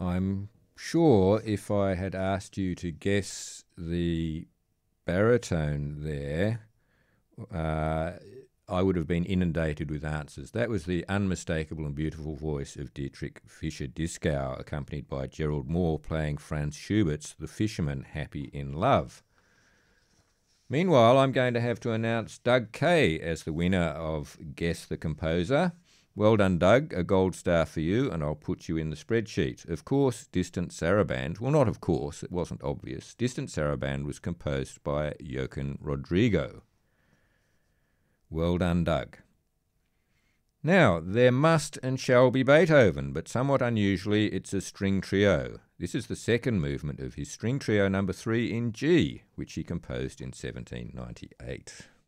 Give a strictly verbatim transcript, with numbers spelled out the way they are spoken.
I'm sure if I had asked you to guess the baritone there, uh, I would have been inundated with answers. That was the unmistakable and beautiful voice of Dietrich Fischer-Dieskau, accompanied by Gerald Moore playing Franz Schubert's The Fisherman Happy in Love. Meanwhile, I'm going to have to announce Doug Kay as the winner of Guess the Composer. Well done, Doug. A gold star for you, and I'll put you in the spreadsheet. Of course, Distant Saraband, well, not of course, it wasn't obvious. Distant Saraband was composed by Joaquin Rodrigo. Well done, Doug. Now, there must and shall be Beethoven, but somewhat unusually, it's a string trio. This is the second movement of his string trio number three in G, which he composed in seventeen ninety-eight.